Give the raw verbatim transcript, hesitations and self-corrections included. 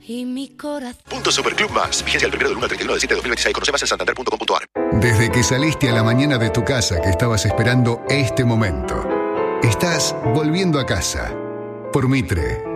y mi corazón. Punto Superclub Más. Vigencia el primero del uno al treinta y uno de diciembre de dos mil veintiséis. Conoce más en santander punto com punto ar. Desde que saliste a la mañana de tu casa que estabas esperando este momento, estás volviendo a casa. Por Mitre,